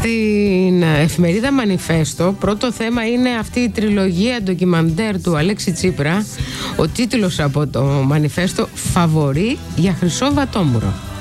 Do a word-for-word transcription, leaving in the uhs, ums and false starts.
Στην εφημερίδα Μανιφέστο, πρώτο θέμα είναι αυτή η τριλογία ντοκιμαντέρ του Αλέξη Τσίπρα. Ο τίτλος από το Μανιφέστο: Φαβορί για Χρυσό Βατόμουρο.